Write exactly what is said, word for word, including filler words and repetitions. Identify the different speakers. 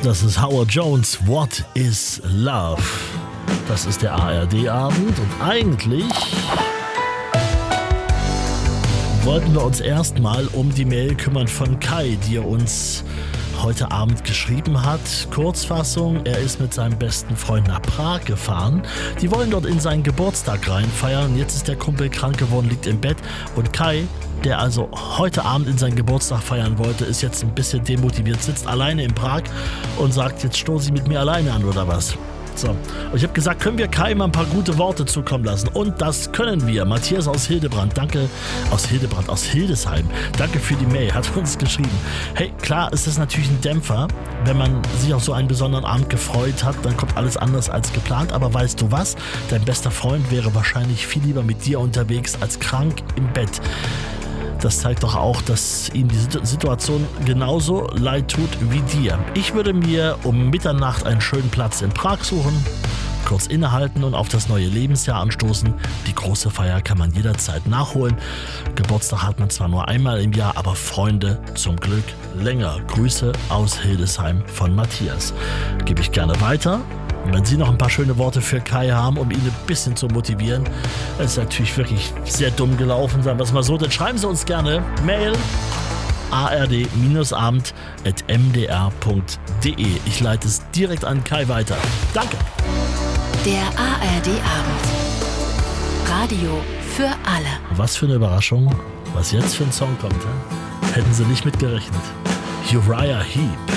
Speaker 1: Das ist Howard Jones, What is Love? Das ist der A R D-Abend und eigentlich wollten wir uns erstmal um die Mail kümmern von Kai, die er uns heute Abend geschrieben hat. Kurzfassung, er ist mit seinem besten Freund nach Prag gefahren. Die wollen dort in seinen Geburtstag reinfeiern und jetzt ist der Kumpel krank geworden, liegt im Bett und Kai, der also heute Abend in seinen Geburtstag feiern wollte, ist jetzt ein bisschen demotiviert, sitzt alleine in Prag und sagt, jetzt stoßen Sie mit mir alleine an oder was? So, und ich habe gesagt, können wir Kai mal ein paar gute Worte zukommen lassen? Und das können wir. Matthias aus Hildebrand, danke, aus Hildebrand, aus Hildesheim, danke für die Mail, hat uns geschrieben. Hey, klar ist das natürlich ein Dämpfer, wenn man sich auf so einen besonderen Abend gefreut hat, dann kommt alles anders als geplant, aber weißt du was? Dein bester Freund wäre wahrscheinlich viel lieber mit dir unterwegs als krank im Bett. Das zeigt doch auch, dass ihm die Situation genauso leid tut wie dir. Ich würde mir um Mitternacht einen schönen Platz in Prag suchen, kurz innehalten und auf das neue Lebensjahr anstoßen. Die große Feier kann man jederzeit nachholen. Geburtstag hat man zwar nur einmal im Jahr, aber Freunde zum Glück länger. Grüße aus Hildesheim von Matthias. Gebe ich gerne weiter. Und wenn Sie noch ein paar schöne Worte für Kai haben, um ihn ein bisschen zu motivieren, das ist natürlich wirklich sehr dumm gelaufen, sagen wir es mal so, dann schreiben Sie uns gerne Mail a r d abend at m d r punkt d e. Ich leite es direkt an Kai weiter. Danke.
Speaker 2: Der A R D-Abend. Radio für alle.
Speaker 1: Was für eine Überraschung, was jetzt für ein Song kommt. He? Hätten Sie nicht mit gerechnet. Uriah Heep.